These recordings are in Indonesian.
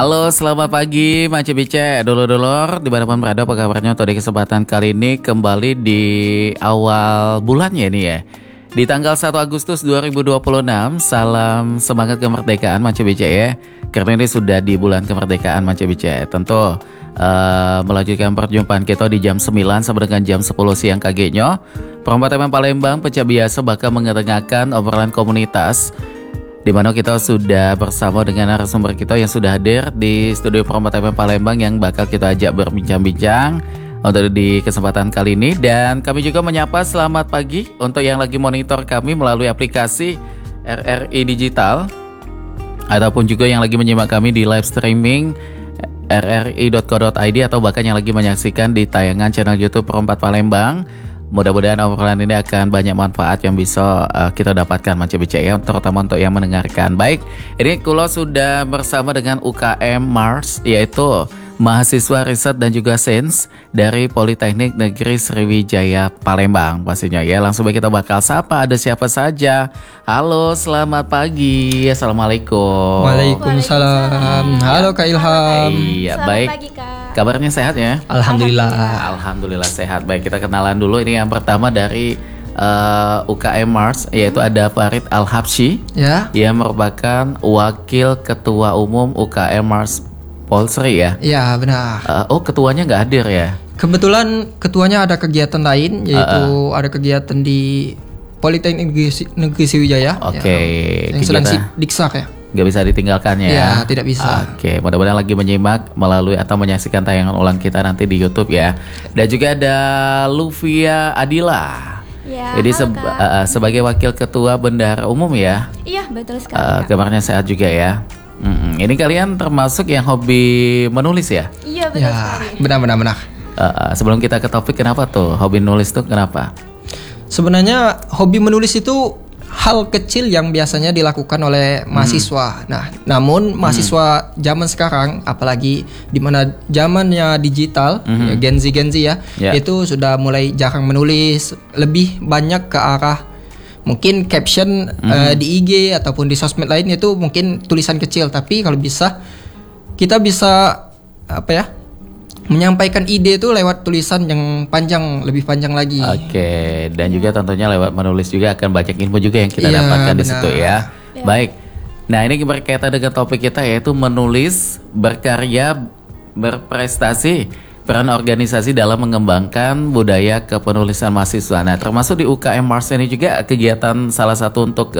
Halo, selamat pagi Mace Bice, dulur-dulur dimanapun berada, apa kabarnya untuk di kesempatan kali ini kembali di awal bulannya nih ya. Di tanggal 1 Agustus 2026, salam semangat kemerdekaan Mace Bice ya. Karena ini sudah di bulan kemerdekaan Mace Bice. Tentu melanjutkan perjumpaan kita di jam 9 sampai dengan jam 10 siang kagenyo. Perempat teman Palembang, pecah biasa bakal mengetengahkan obrolan komunitas, di mana kita sudah bersama dengan narasumber kita yang sudah hadir di studio Perempat FM Palembang yang bakal kita ajak berbincang-bincang untuk di kesempatan kali ini. Dan kami juga menyapa selamat pagi untuk yang lagi monitor kami melalui aplikasi RRI Digital, ataupun juga yang lagi menyimak kami di live streaming rri.co.id, atau bahkan yang lagi menyaksikan di tayangan channel YouTube Perempat Palembang. Mudah-mudahan obrolan ini akan banyak manfaat yang bisa kita dapatkan Mace Bice ya, terutama untuk yang mendengarkan. Baik, ini Kulo sudah bersama dengan UKM Mars, yaitu mahasiswa riset dan juga sains dari Politeknik Negeri Sriwijaya Palembang pastinya ya. Langsung baik kita bakal sapa, ada siapa saja. Halo, selamat pagi. Assalamualaikum. Waalaikumsalam. Halo Kak Ilham. Iya, Selamat baik. pagi, Kak. Kabarnya sehat ya? Alhamdulillah sehat. Baik, kita kenalan dulu. Ini yang pertama dari UKM Mars, yaitu ada Farid Al-Habsyi Ya. yang merupakan Wakil Ketua Umum UKM Mars Polsri ya? Ya benar. Ketuanya nggak hadir ya? Kebetulan ketuanya ada kegiatan lain, yaitu ada kegiatan di Politeknik Negeri Sriwijaya. Oke. Ya, yang sedang diksar ya. Nggak bisa ditinggalkannya ya? Ya, tidak bisa. Oke, mudah-mudahan lagi menyimak melalui atau menyaksikan tayangan ulang kita nanti di YouTube ya. Dan juga ada Luvia Adila. Ya, Jadi halo, Kak. sebagai Wakil Ketua Bendahara Umum ya. Iya, betul sekali, Kak. Kabarnya sehat juga ya. Ini kalian termasuk yang hobi menulis ya? Iya, betul Ya, sekali. benar. Sebelum kita ke topik, kenapa tuh hobi nulis tuh kenapa? Sebenarnya hobi menulis itu hal kecil yang biasanya dilakukan oleh mahasiswa. Nah, namun mahasiswa zaman sekarang, apalagi di mana zamannya digital, ya, Gen Z ya, Ya. itu sudah mulai jarang menulis, lebih banyak ke arah mungkin caption di IG ataupun di sosmed lain, itu mungkin tulisan kecil. Tapi kalau bisa, kita bisa menyampaikan ide itu lewat tulisan yang panjang, lebih panjang lagi. Oke, dan juga tentunya lewat menulis juga akan banyak info juga yang kita Iya, dapatkan di benar. situ ya. Baik. Nah, ini berkaitan dengan topik kita, yaitu menulis, berkarya, berprestasi, peran organisasi dalam mengembangkan budaya kepenulisan mahasiswa. Nah, termasuk di UKM Mars ini juga kegiatan salah satu untuk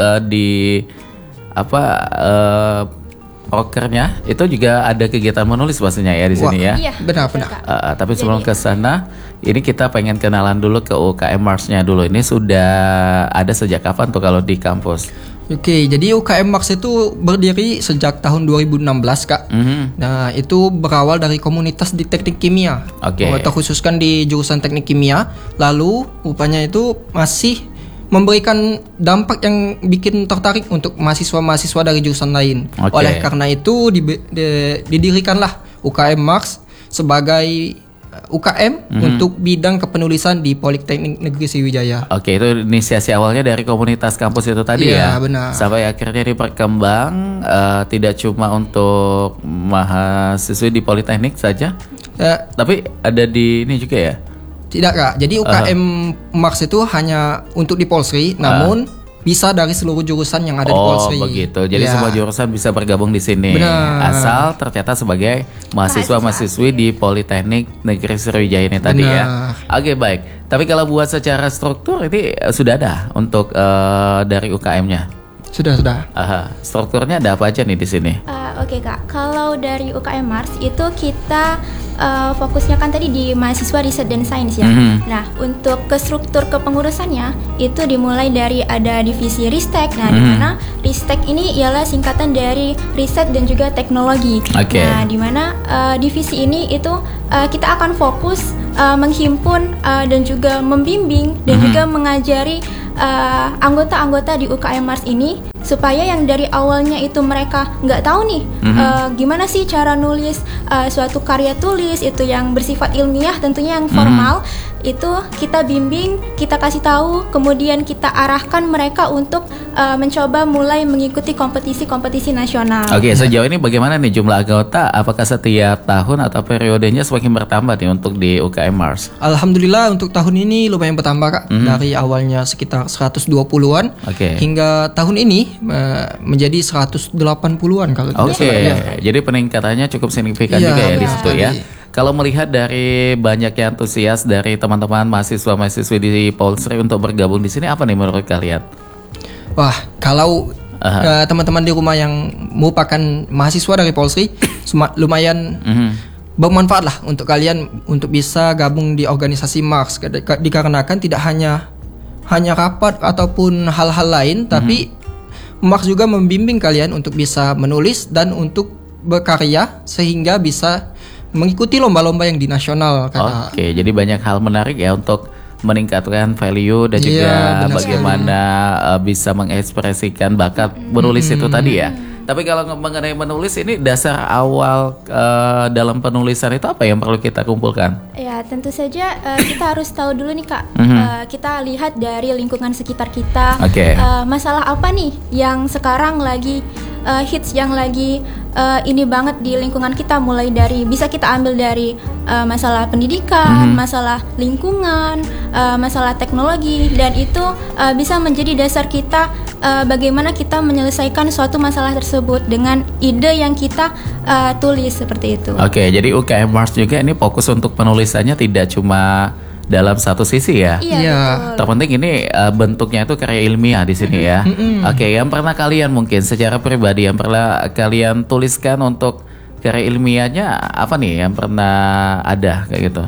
prokernya itu juga ada kegiatan menulis pastinya ya di sini ya. Iya, Uh, Benar. Kak. Tapi sebelum ke sana, ini kita pengen kenalan dulu ke UKM Mars-nya dulu. Ini sudah ada sejak kapan tuh kalau di kampus? Oke, jadi UKM Mars itu berdiri sejak tahun 2016, Kak. Nah, itu berawal dari komunitas di teknik kimia. Oke. Terkhususkan di jurusan teknik kimia. Lalu, rupanya itu masih memberikan dampak yang bikin tertarik untuk mahasiswa-mahasiswa dari jurusan lain. Oke. Oleh karena itu, didirikanlah UKM Mars sebagai UKM untuk bidang kepenulisan di Politeknik Negeri Sriwijaya. Oke, itu inisiasi awalnya dari komunitas kampus itu tadi ya. Iya, benar. Sampai akhirnya diperkembang, tidak cuma untuk mahasiswa di Politeknik saja, tapi ada di ini juga ya. Tidak, Kak. Jadi UKM Mars itu hanya untuk di Polsri, namun bisa dari seluruh jurusan yang ada di Polsri. Oh begitu. Jadi Ya. semua jurusan bisa bergabung di sini. Benar. Asal tercatat sebagai mahasiswa-mahasiswi di Politeknik Negeri Sriwijaya ini tadi ya. Oke, baik. Tapi kalau buat secara struktur ini sudah ada untuk dari UKM-nya. Sudah. Strukturnya ada apa aja nih di sini? Oke, Kak. Kalau dari UKM Mars itu kita fokusnya kan tadi di mahasiswa riset dan sains ya. Nah, untuk ke struktur kepengurusannya itu dimulai dari ada divisi Ristek. Nah, di mana Ristek ini ialah singkatan dari riset dan juga teknologi. Oke. Nah, di mana divisi ini itu kita akan fokus menghimpun dan juga membimbing dan juga mengajari anggota-anggota di UKM Mars ini supaya yang dari awalnya itu mereka nggak tahu nih gimana sih cara nulis suatu karya tulis itu yang bersifat ilmiah tentunya yang formal. itu kita bimbing, kita kasih tahu, kemudian kita arahkan mereka untuk mencoba mulai mengikuti kompetisi-kompetisi nasional. Oke, sejauh ini bagaimana nih jumlah anggota? Apakah setiap tahun atau periodenya semakin bertambah nih untuk di UKM Mars? Alhamdulillah untuk tahun ini lumayan bertambah Kak. Dari awalnya sekitar 120-an hingga tahun ini menjadi 180-an kalau tidak salah. Ya. Jadi peningkatannya cukup signifikan juga ya di situ ya. Kalau melihat dari banyaknya antusias dari teman-teman mahasiswa-mahasiswi di Polsri untuk bergabung di sini, apa nih menurut kalian? Wah, kalau teman-teman di rumah yang merupakan mahasiswa dari Polsri, lumayan bermanfaat lah untuk kalian untuk bisa gabung di organisasi Mars. Dikarenakan tidak hanya rapat ataupun hal-hal lain, tapi Mars juga membimbing kalian untuk bisa menulis dan untuk berkarya sehingga bisa mengikuti lomba-lomba yang di nasional. Oke, jadi banyak hal menarik ya untuk meningkatkan value dan juga bagaimana bisa mengekspresikan bakat menulis itu tadi ya. Tapi kalau mengenai menulis ini dasar awal dalam penulisan itu apa yang perlu kita kumpulkan? Ya tentu saja kita harus tahu dulu nih Kak. Kita lihat dari lingkungan sekitar kita. Masalah apa nih yang sekarang lagi hits, yang lagi ini banget di lingkungan kita, mulai dari bisa kita ambil dari masalah pendidikan, masalah lingkungan, masalah teknologi, dan itu bisa menjadi dasar kita bagaimana kita menyelesaikan suatu masalah tersebut dengan ide yang kita tulis seperti itu. Oke, jadi UKM Mars juga ini fokus untuk penulisannya tidak cuma dalam satu sisi ya. Iya. Terpenting ini bentuknya itu karya ilmiah di sini ya. Oke, yang pernah kalian mungkin secara pribadi yang pernah kalian tuliskan untuk karya ilmiahnya apa nih yang pernah ada kayak gitu?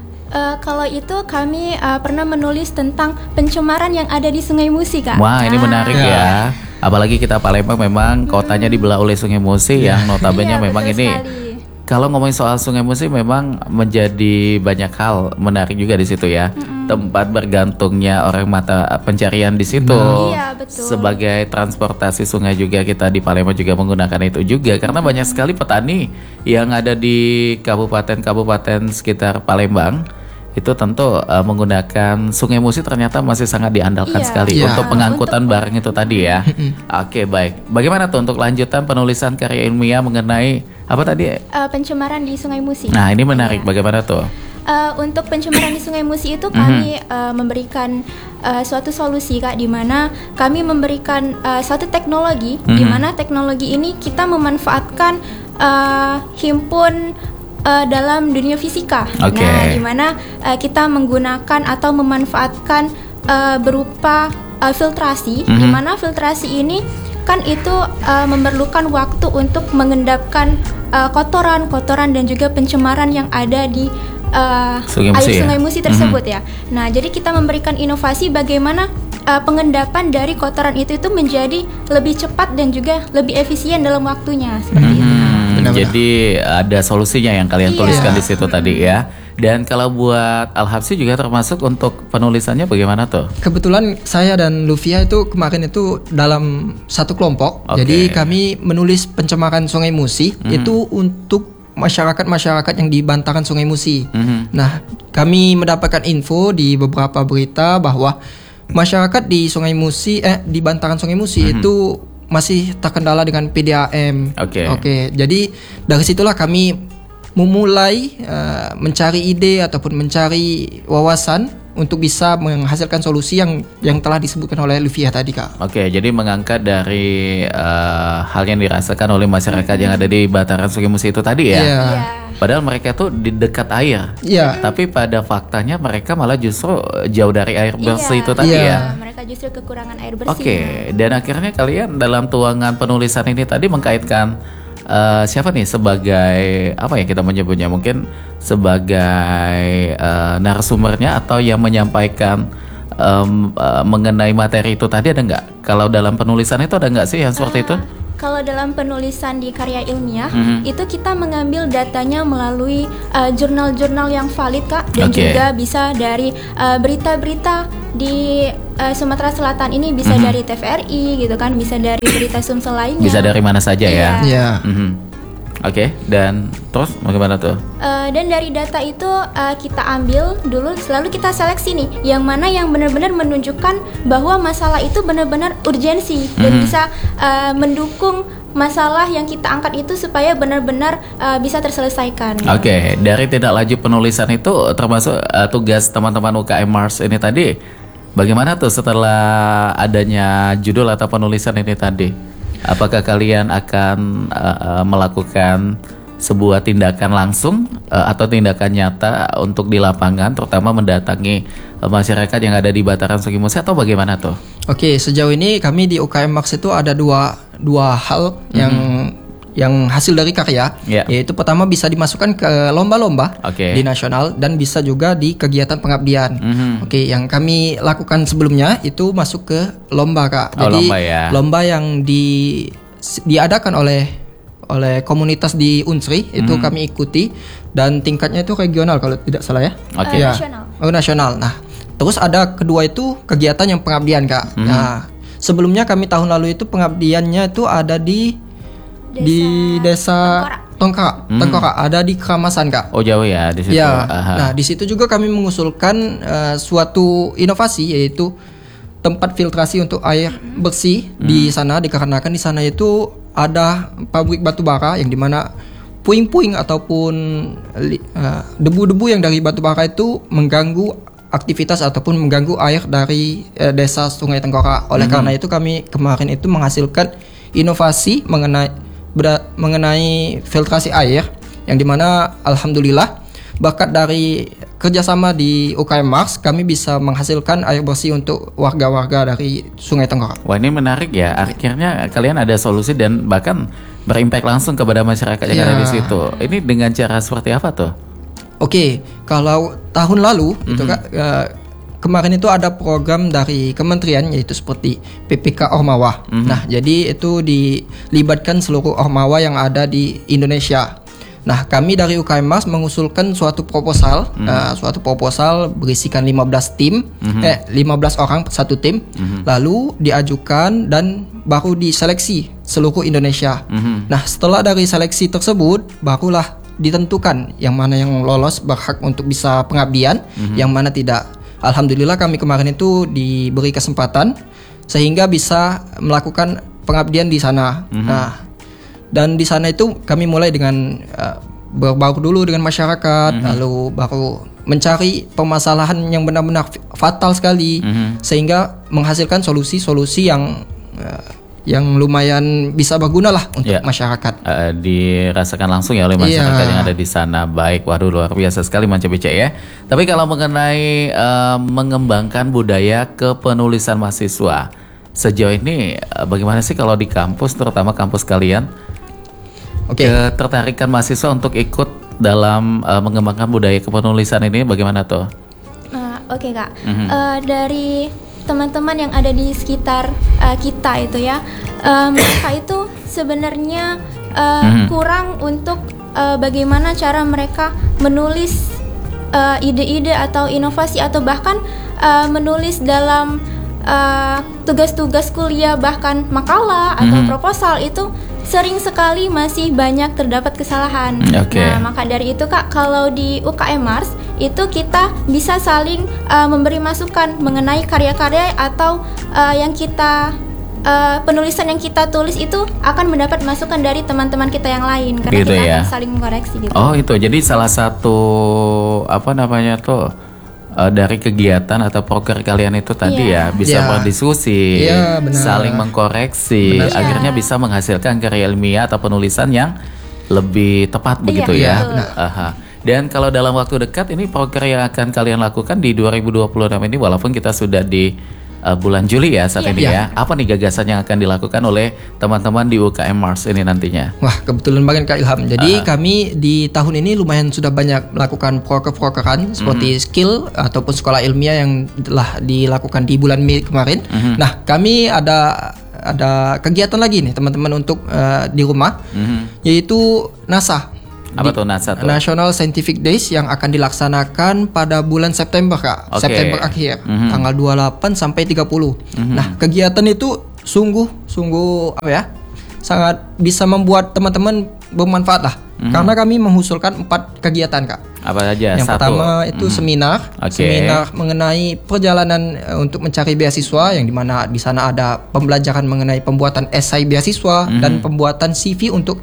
Kalau itu kami pernah menulis tentang pencemaran yang ada di Sungai Musi Kak. Wah, ini menarik ya. Apalagi kita Palembang memang kotanya dibelah oleh Sungai Musi yang notabene memang ini sekali. Kalau ngomongin soal Sungai Musi memang menjadi banyak hal menarik juga di situ ya. Tempat bergantungnya orang mata pencarian di situ. Iya, betul. Sebagai transportasi sungai juga kita di Palembang juga menggunakan itu juga karena banyak sekali petani yang ada di kabupaten-kabupaten sekitar Palembang. Itu tentu menggunakan Sungai Musi ternyata masih sangat diandalkan sekali untuk pengangkutan barang itu tadi ya. Oke, baik. Bagaimana tuh untuk lanjutan penulisan karya ilmiah mengenai apa tadi? Pencemaran di Sungai Musi. Nah, ini menarik. Bagaimana tuh? Untuk pencemaran di Sungai Musi itu kami memberikan suatu solusi Kak, di mana kami memberikan suatu teknologi, di mana teknologi ini kita memanfaatkan himpun dalam dunia fisika. Nah, di mana kita menggunakan atau memanfaatkan berupa filtrasi, di mana filtrasi ini kan itu memerlukan waktu untuk mengendapkan kotoran dan juga pencemaran yang ada di Sungai Musi tersebut ya. Nah, jadi kita memberikan inovasi bagaimana pengendapan dari kotoran itu menjadi lebih cepat dan juga lebih efisien dalam waktunya seperti itu. Jadi ada solusinya yang kalian tuliskan di situ tadi ya. Dan kalau buat Al-Habsyi juga termasuk untuk penulisannya bagaimana tuh? Kebetulan saya dan Lufia itu kemarin itu dalam satu kelompok. Jadi kami menulis pencemaran Sungai Musi itu untuk masyarakat yang di bantaran Sungai Musi. Nah, kami mendapatkan info di beberapa berita bahwa masyarakat di Sungai Musi di bantaran Sungai Musi itu masih terkendala dengan PDAM. Jadi dari situlah kami memulai mencari ide ataupun mencari wawasan untuk bisa menghasilkan solusi yang telah disebutkan oleh Lufia tadi Kak. Jadi mengangkat dari hal yang dirasakan oleh masyarakat yang ada di bantaran Sungai Musi itu tadi ya. Padahal mereka tuh di dekat air. Tapi pada faktanya mereka malah justru jauh dari air bersih itu tadi ya. Mereka justru kekurangan air bersih. Dan akhirnya kalian dalam tuangan penulisan ini tadi mengkaitkan siapa nih sebagai apa ya kita menyebutnya, mungkin sebagai narasumbernya atau yang menyampaikan mengenai materi itu tadi ada nggak? Kalau dalam penulisan itu ada nggak sih yang seperti itu? Kalau dalam penulisan di karya ilmiah itu kita mengambil datanya melalui jurnal-jurnal yang valid Kak, dan juga bisa dari berita-berita di Sumatera Selatan ini, bisa dari TVRI gitu kan, bisa dari berita Sumsel lainnya. Bisa dari mana saja ya. Oke, dan terus bagaimana tuh? Dan dari data itu kita ambil dulu, selalu kita seleksi nih, yang mana yang benar-benar menunjukkan bahwa masalah itu benar-benar urgensi dan bisa mendukung masalah yang kita angkat itu supaya benar-benar bisa terselesaikan. Oke, dari tindak lanjut penulisan itu termasuk tugas teman-teman UKM Mars ini tadi. Bagaimana tuh setelah adanya judul atau penulisan ini tadi? Apakah kalian akan melakukan sebuah tindakan langsung atau tindakan nyata untuk di lapangan, terutama mendatangi masyarakat yang ada di Bataran Sungai Musi, atau bagaimana tuh? Oke, sejauh ini kami di UKM Mars itu ada dua hal yang hasil dari karya, yaitu pertama bisa dimasukkan ke lomba-lomba di nasional dan bisa juga di kegiatan pengabdian. Oke, yang kami lakukan sebelumnya itu masuk ke lomba, Kak. Jadi lomba yang diadakan oleh komunitas di Unsri itu kami ikuti, dan tingkatnya itu regional kalau tidak salah ya. Nasional. Nasional. Nah, terus ada kedua itu kegiatan yang pengabdian, Kak. Nah, sebelumnya kami tahun lalu itu pengabdiannya itu ada di desa Tengkorak, ada di Keramasan, Kak. Oh, jauh ya di situ. Ya. Nah, di situ juga kami mengusulkan suatu inovasi, yaitu tempat filtrasi untuk air bersih di sana, dikarenakan di sana itu ada pabrik batu bara yang dimana puing-puing ataupun debu-debu yang dari batu bara itu mengganggu aktivitas ataupun mengganggu air dari desa Sungai Tengkorak. Oleh karena itu kami kemarin itu menghasilkan inovasi mengenai filtrasi air, yang dimana alhamdulillah bakat dari kerjasama di UKM Mars kami bisa menghasilkan air bersih untuk warga-warga dari Sungai Tengkorak. Wah, ini menarik ya. Akhirnya kalian ada solusi dan bahkan berimpact langsung kepada masyarakat yang ada di situ. Ini dengan cara seperti apa tuh? Oke, kalau tahun lalu itu Kak, kemarin itu ada program dari kementerian, yaitu seperti PPK Ormawa. Nah, jadi itu dilibatkan seluruh Ormawa yang ada di Indonesia. Nah, kami dari UKM Mars mengusulkan suatu proposal, berisikan 15 tim, 15 orang satu tim, lalu diajukan dan baru diseleksi seluruh Indonesia. Nah, setelah dari seleksi tersebut, barulah ditentukan yang mana yang lolos berhak untuk bisa pengabdian, yang mana tidak. Alhamdulillah kami kemarin itu diberi kesempatan sehingga bisa melakukan pengabdian di sana. Nah, dan di sana itu kami mulai dengan berbaur dulu dengan masyarakat, lalu baru mencari permasalahan yang benar-benar fatal sekali, sehingga menghasilkan solusi-solusi yang lumayan bisa berguna lah untuk masyarakat. Dirasakan langsung ya oleh masyarakat yang ada di sana. Baik, waduh luar biasa sekali Manca BC ya. Tapi kalau mengenai mengembangkan budaya kepenulisan mahasiswa, sejauh ini bagaimana sih kalau di kampus, terutama kampus kalian? Ketertarikan mahasiswa untuk ikut dalam mengembangkan budaya kepenulisan ini bagaimana tuh? Oke, Kak. Dari teman-teman yang ada di sekitar kita itu ya, mereka itu sebenarnya kurang untuk bagaimana cara mereka menulis ide-ide atau inovasi, atau bahkan menulis dalam tugas-tugas kuliah, bahkan makalah atau proposal itu sering sekali masih banyak terdapat kesalahan. Nah, maka dari itu Kak, kalau di UKM Mars itu kita bisa saling memberi masukan mengenai karya-karya atau yang kita penulisan yang kita tulis itu akan mendapat masukan dari teman-teman kita yang lain, karena gitu kita ya? akan saling mengoreksi gitu. Oh, itu jadi salah satu dari kegiatan atau proker kalian itu tadi bisa berdiskusi, saling mengkoreksi, akhirnya bisa menghasilkan karya ilmiah atau penulisan yang lebih tepat begitu ya. Dan kalau dalam waktu dekat ini proker yang akan kalian lakukan di 2026 ini, walaupun kita sudah di bulan Juli ya saat ini ya, apa nih gagasan yang akan dilakukan oleh teman-teman di UKM Mars ini nantinya? Wah, kebetulan banget Kak Ilham. Jadi kami di tahun ini lumayan sudah banyak melakukan proker-prokeran seperti skill ataupun sekolah ilmiah yang telah dilakukan di bulan Mei kemarin. Nah, kami ada kegiatan lagi nih teman-teman untuk di rumah, yaitu NASA. Apa tuh NASA tuh? National Scientific Days yang akan dilaksanakan pada bulan September Kak. September akhir, tanggal 28 sampai 30. Nah, kegiatan itu sungguh sangat bisa membuat teman-teman bermanfaat lah. Karena kami mengusulkan 4 kegiatan, Kak. Apa aja? Yang Satu. pertama itu seminar mengenai perjalanan untuk mencari beasiswa, yang dimana di sana ada pembelajaran mengenai pembuatan esai beasiswa dan pembuatan CV untuk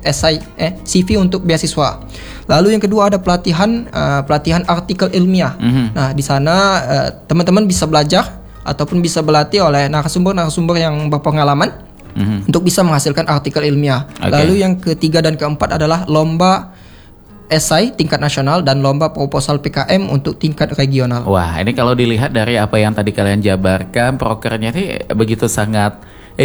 CV untuk beasiswa. Lalu yang kedua ada pelatihan artikel ilmiah. Nah, di sana teman-teman bisa belajar ataupun bisa berlatih oleh narasumber yang berpengalaman untuk bisa menghasilkan artikel ilmiah. Lalu yang ketiga dan keempat adalah lomba esai tingkat nasional dan lomba proposal PKM untuk tingkat regional. Wah, ini kalau dilihat dari apa yang tadi kalian jabarkan, prokernya ini begitu sangat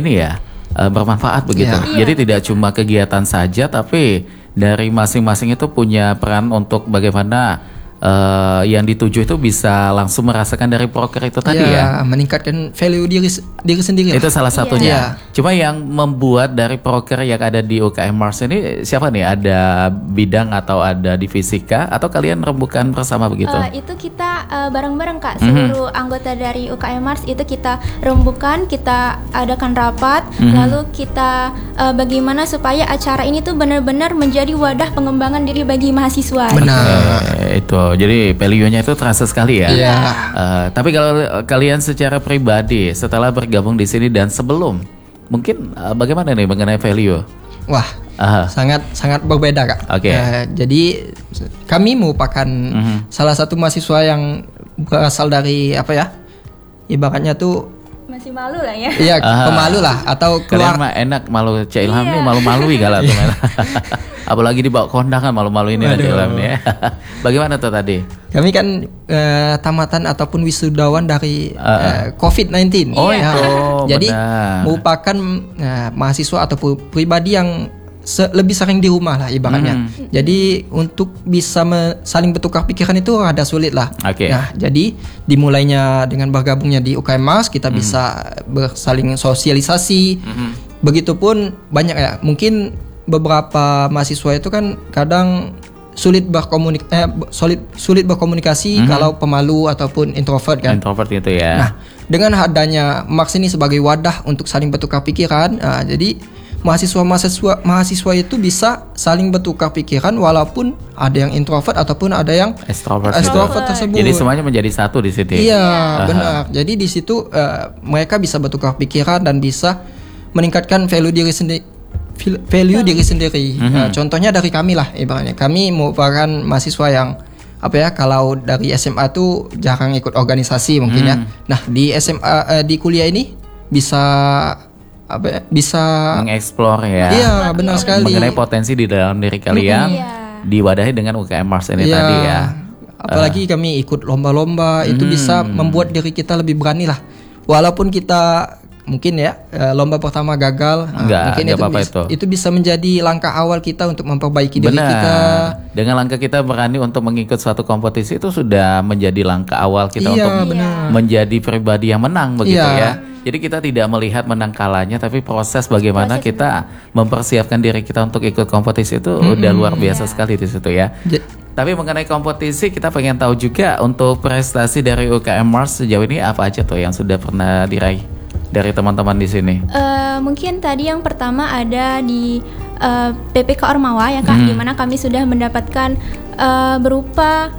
bermanfaat begitu. Jadi tidak cuma kegiatan saja, tapi dari masing-masing itu punya peran untuk bagaimana yang dituju itu bisa langsung merasakan dari proker itu tadi ya. Meningkatkan value diri sendiri. Itu salah satunya. Cuma yang membuat dari proker yang ada di UKM Mars ini siapa nih? Ada bidang atau ada divisi kah? Atau kalian rembukan bersama begitu? Itu kita bareng-bareng, Kak. Seluruh anggota dari UKM Mars itu kita rembukan, kita adakan rapat, lalu kita bagaimana supaya acara ini tuh benar-benar menjadi wadah pengembangan diri bagi mahasiswa. Benar. Itu. Jadi value-nya itu terasa sekali ya. Tapi kalau kalian secara pribadi setelah bergabung di sini dan sebelum, mungkin bagaimana nih mengenai value? Wah, sangat berbeda, Kak. Jadi kami merupakan salah satu mahasiswa yang berasal dari ibaratnya tuh masih malu lah ya. Iya, pemalu lah atau keluar. Kalian mah enak malu Cik Ilham nih malu-malui galak tuh. Apalagi dibawa kondangan malu-malu ini Cik Ilham nih. Bagaimana tuh tadi? Kami kan tamatan ataupun wisudawan dari COVID-19. Jadi merupakan mahasiswa atau pribadi yang lebih sering di rumah lah ibaratnya. Jadi untuk bisa saling bertukar pikiran itu ada sulit lah. Nah, jadi dimulainya dengan bergabungnya di UKM Mars, kita bisa saling sosialisasi. Begitupun banyak ya. Mungkin beberapa mahasiswa itu kan kadang sulit berkomunikasi kalau pemalu ataupun introvert kan. Introvert gitu ya. Nah, dengan adanya Mars ini sebagai wadah untuk saling bertukar pikiran, jadi mahasiswa itu bisa saling bertukar pikiran walaupun ada yang introvert ataupun ada yang extrovert tersebut. Jadi semuanya menjadi satu di situ. Iya, benar. Jadi di situ mereka bisa bertukar pikiran dan bisa meningkatkan value diri sendiri. Contohnya dari kami lah ibaratnya. Kami merupakan mahasiswa yang kalau dari SMA tuh jarang ikut organisasi mungkin ya. Nah, di SMA di kuliah ini bisa mengeksplor ya. Iya, benar sekali. Mengenai potensi di dalam diri kalian diwadahi dengan UKM Mars ini tadi ya. Apalagi kami ikut lomba-lomba itu bisa membuat diri kita lebih berani lah. Walaupun kita mungkin lomba pertama gagal, mungkin itu bisa menjadi langkah awal kita untuk memperbaiki diri kita. Dengan langkah kita berani untuk mengikut suatu kompetisi itu sudah menjadi langkah awal kita untuk menjadi pribadi yang menang begitu ya. Jadi kita tidak melihat menang kalahnya, tapi proses bagaimana kita mempersiapkan diri kita untuk ikut kompetisi itu udah luar biasa sekali di situ ya. Tapi mengenai kompetisi kita pengen tahu juga untuk prestasi dari UKM Mars sejauh ini apa aja tuh yang sudah pernah diraih dari teman-teman di sini? Mungkin tadi yang pertama ada di PPK Ormawa ya Kak, di mana kami sudah mendapatkan berupa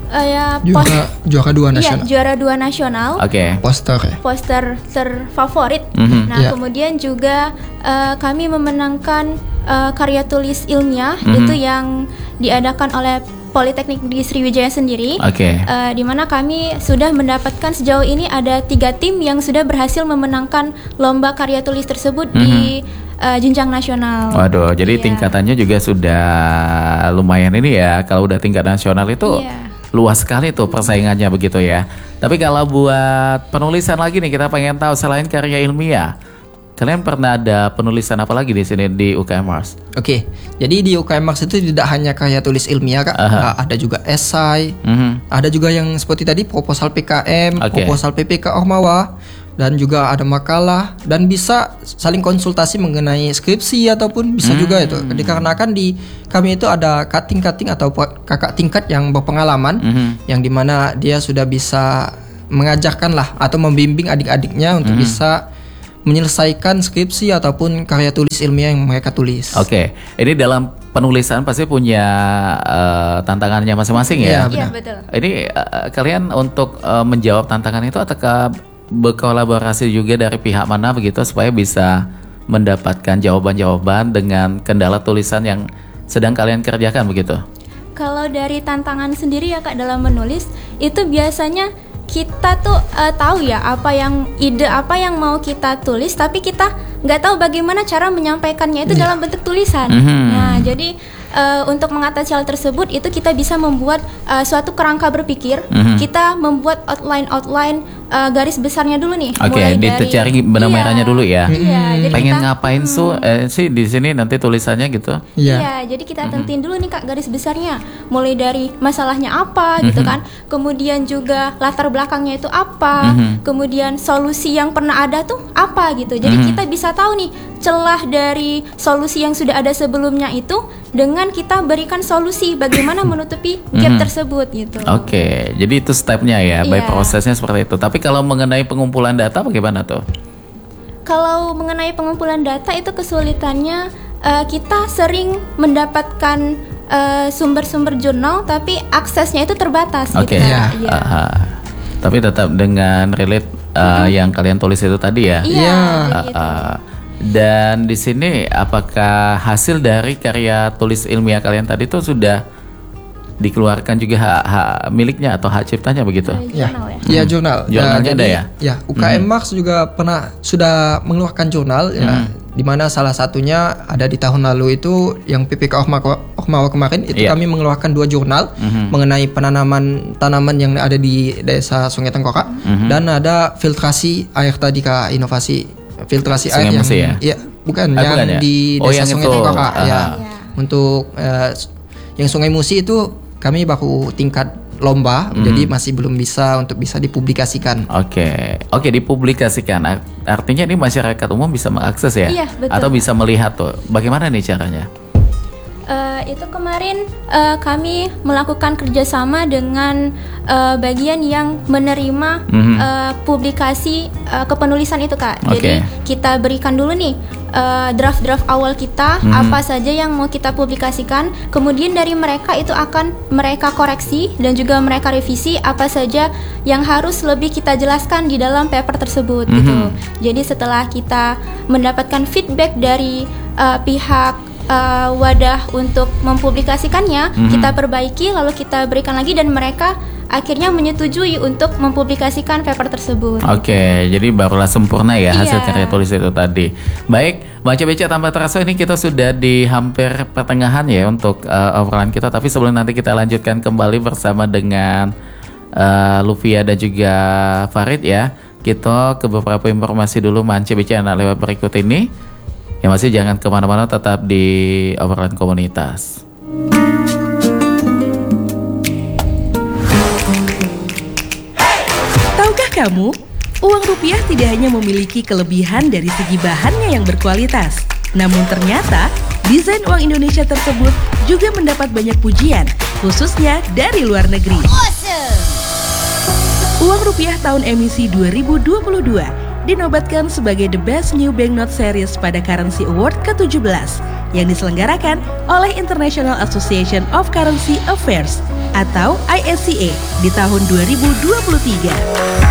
juara 2 nasional. Iya, juara 2 nasional. Poster terfavorit. Nah, kemudian juga kami memenangkan karya tulis ilmiah itu yang diadakan oleh Politeknik di Sriwijaya sendiri. Di mana kami sudah mendapatkan sejauh ini ada 3 tim yang sudah berhasil memenangkan lomba karya tulis tersebut di jenjang nasional. Waduh, jadi tingkatannya juga sudah lumayan ini ya. Kalau udah tingkat nasional itu luas sekali tuh persaingannya begitu ya. Tapi kalau buat penulisan lagi nih, kita pengen tahu selain karya ilmiah, kalian pernah ada penulisan apa lagi di sini di UKM Mars? Jadi di UKM Mars itu tidak hanya karya tulis ilmiah Kak, ada juga esai, ada juga yang seperti tadi proposal PKM, proposal PPK Ormawa, dan juga ada makalah, dan bisa saling konsultasi mengenai skripsi ataupun bisa juga itu. Dikarenakan di kami itu ada cutting atau kakak tingkat yang berpengalaman, yang dimana dia sudah bisa mengajarkan lah atau membimbing adik-adiknya untuk bisa menyelesaikan skripsi ataupun karya tulis ilmiah yang mereka tulis. Oke, ini dalam penulisan pasti punya tantangannya masing-masing ya? Iya, betul. Ini kalian untuk menjawab tantangan itu ataukah berkolaborasi juga dari pihak mana begitu supaya bisa mendapatkan jawaban-jawaban dengan kendala tulisan yang sedang kalian kerjakan begitu? Kalau dari tantangan sendiri ya Kak dalam menulis itu biasanya kita tuh tahu ya ide apa yang mau kita tulis, tapi kita nggak tahu bagaimana cara menyampaikannya itu dalam bentuk tulisan. Nah, jadi untuk mengatasi hal tersebut itu kita bisa membuat suatu kerangka berpikir. Kita membuat outline garis besarnya dulu nih. Oke, dicari benang merahnya dulu ya. Iya, jadi pengen kita, ngapain sih di sini nanti tulisannya gitu? Iya, jadi kita tentuin dulu nih Kak garis besarnya. Mulai dari masalahnya apa gitu kan. Kemudian juga latar belakangnya itu apa. Kemudian solusi yang pernah ada tuh apa gitu. Jadi kita bisa tahu nih celah dari solusi yang sudah ada sebelumnya itu dengan kita berikan solusi bagaimana menutupi gap tersebut gitu. Oke, jadi itu stepnya ya, by Iya. prosesnya seperti itu. Tapi kalau mengenai pengumpulan data bagaimana tuh? Kalau mengenai pengumpulan data itu kesulitannya kita sering mendapatkan sumber-sumber jurnal tapi aksesnya itu terbatas Oke, gitu. Iya. Tapi tetap dengan relate yang kalian tulis itu tadi ya. Iya, gitu. Dan di sini apakah hasil dari karya tulis ilmiah kalian tadi itu sudah dikeluarkan juga hak miliknya atau hak ciptanya begitu? Jurnal ya. Iya, jurnal. Jurnalnya ada ya? Ya, UKM Mars juga sudah mengeluarkan jurnal ya, di mana salah satunya ada di tahun lalu itu yang PPK Okmawa kemarin itu Iya. kami mengeluarkan 2 jurnal mengenai penanaman tanaman yang ada di Desa Sungai Tengkorak dan ada filtrasi air tadi Kak, inovasi filtrasi Sungai air yang Musi ya? iya, bukan Ah, yang bukan ya? di Oh, Desa yang Sungai itu. Tengkorak ya. Iya. Untuk yang Sungai Musi itu kami baru tingkat lomba, jadi masih belum bisa dipublikasikan. Oke, dipublikasikan. Artinya ini masyarakat umum bisa mengakses ya? Iya, betul. Atau bisa melihat tuh. Bagaimana nih caranya? Itu kemarin kami melakukan kerjasama dengan bagian yang menerima publikasi kepenulisan itu Kak. Oke. Jadi kita berikan dulu nih draft-draft awal kita apa saja yang mau kita publikasikan. Kemudian dari mereka itu akan mereka koreksi dan juga mereka revisi apa saja yang harus lebih kita jelaskan di dalam paper tersebut gitu. Jadi setelah kita mendapatkan feedback dari pihak wadah untuk mempublikasikannya, kita perbaiki lalu kita berikan lagi dan mereka akhirnya menyetujui untuk mempublikasikan paper tersebut. Oke, jadi barulah sempurna ya hasil Iya. karya tulis itu tadi. Baik, Baca Beca tanpa terasa ini kita sudah di hampir pertengahan ya untuk obrolan kita. Tapi sebelum nanti kita lanjutkan kembali bersama dengan Luvia dan juga Farid ya, kita ke beberapa informasi dulu Baca Beca anak lewat berikut ini. Ya masih jangan kemana-mana, tetap di obrolan komunitas. Tahukah kamu, uang rupiah tidak hanya memiliki kelebihan dari segi bahannya yang berkualitas, namun ternyata desain uang Indonesia tersebut juga mendapat banyak pujian, khususnya dari luar negeri. Uang rupiah tahun emisi 2022 dinobatkan sebagai The Best New Banknote Series pada Currency Award ke-17 yang diselenggarakan oleh International Association of Currency Affairs atau ISCA di tahun 2023.